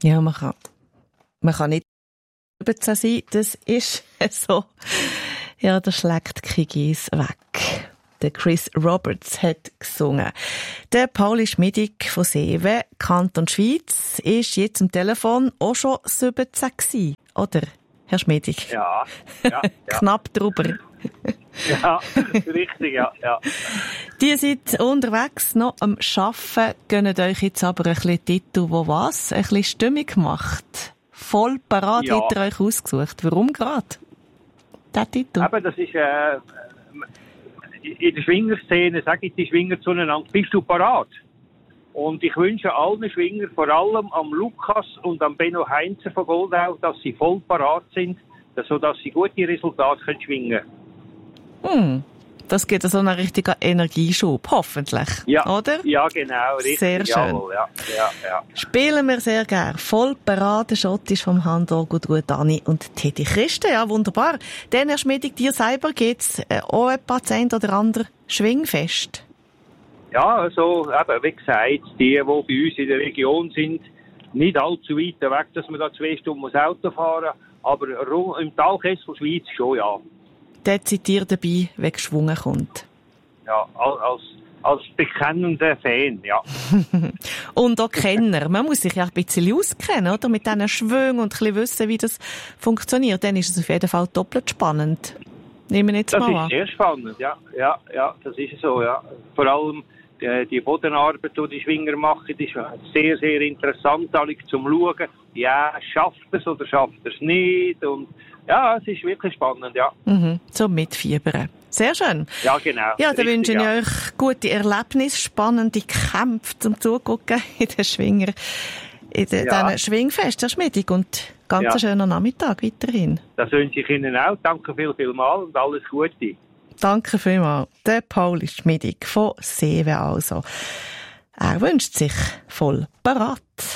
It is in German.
Ja, man kann nicht 17 sein, das ist so. Ja, da schlägt Kigis weg. Der Chris Roberts hat gesungen. Der Pauli Schmidig von Seewe, Kanton Schweiz, ist jetzt am Telefon auch schon 17 gewesen, oder, Herr Schmidig? Ja. Knapp drüber. Ja, richtig, ja. Die seid unterwegs noch am Arbeiten, gönnen euch jetzt aber ein bisschen Titel, wo was? Ein bisschen Stimmung macht. Voll parat Ja. hat ihr euch ausgesucht. Warum gerade? Der Titel? Aber das ist, in der Schwingerszene sagen die Schwinger zueinander, bist du parat? Und ich wünsche allen Schwinger, vor allem am Lukas und am Benno Heinze von Goldau, dass sie voll parat sind, sodass sie gute Resultate können schwingen. Das gibt so einen richtigen Energieschub, hoffentlich. Ja, oder? Ja, genau, richtig. Sehr schön. Jawohl, ja. Spielen wir sehr gern. Voll parade Schottisch vom Handorgel Dani und Teddy Christen. Ja, wunderbar. Dann, Herr Schmidig, dir selber geht's auch etwa das ein oder andere Schwingfest? Ja, also, eben, wie gesagt, die bei uns in der Region sind, nicht allzu weit weg, dass man da 2 Stunden Auto fahren muss, aber im Talkessel Schweiz schon, ja. Dort seid ihr dabei, wenn geschwungen kommt. Ja, als bekennender Fan, ja. Und auch Kenner. Man muss sich ja ein bisschen auskennen, oder? Mit diesen Schwüngen und ein bisschen wissen, wie das funktioniert. Dann ist es auf jeden Fall doppelt spannend. Nehmen wir jetzt Das mal ist an. sehr spannend, ja, das ist so, ja. Vor allem die Bodenarbeit, die die Schwinger machen, ist sehr, sehr interessant, alle zum Schauen. Ja, schafft es oder schafft es nicht? Und ja, es ist wirklich spannend, ja. Zum Mitfiebern. Sehr schön. Ja, genau. Ja, dann richtig, wünsche ich euch gute Erlebnisse, spannende Kämpfe zum Zugucken in den Schwinger, diesen Schwingfest, Herr Schmidig, und ganz schönen Nachmittag weiterhin. Das wünsche ich Ihnen auch. Danke vielmals und alles Gute. Danke vielmals. Der Pauli Schmidig von Seewe also. Er wünscht sich voll parat.